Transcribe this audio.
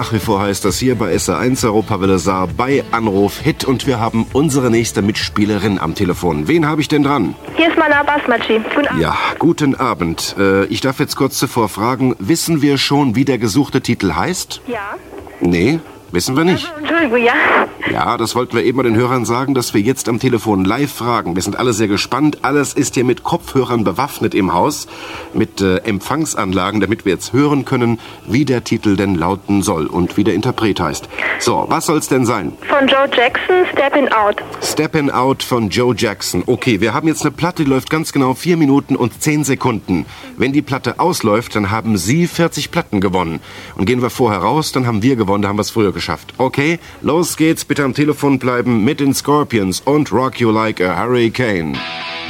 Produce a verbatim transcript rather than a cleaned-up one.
Nach wie vor heißt das hier bei S R eins Europa Welle Saar bei Anruf Hit und wir haben unsere nächste Mitspielerin am Telefon. Wen habe ich denn dran? Hier ist Mana Basmachi. Guten Abend. Ja, guten Abend. Äh, ich darf jetzt kurz zuvor fragen, wissen wir schon, wie der gesuchte Titel heißt? Ja. Nee, wissen wir nicht. Also, Entschuldigung, ja. Ja, das wollten wir eben mal den Hörern sagen, dass wir jetzt am Telefon live fragen. Wir sind alle sehr gespannt. Alles ist hier mit Kopfhörern bewaffnet im Haus, mit äh, Empfangsanlagen, damit wir jetzt hören können, wie der Titel denn lauten soll und wie der Interpret heißt. So, was soll's denn sein? Von Joe Jackson, Steppin' Out. Steppin' Out von Joe Jackson. Okay, wir haben jetzt eine Platte, die läuft ganz genau vier Minuten und zehn Sekunden. Wenn die Platte ausläuft, dann haben Sie vierzig Platten gewonnen. Und gehen wir vorher raus, dann haben wir gewonnen, da haben wir es früher geschafft. Okay, los geht's, bitte am Telefon bleiben mit den Scorpions und Rock You Like a Hurricane.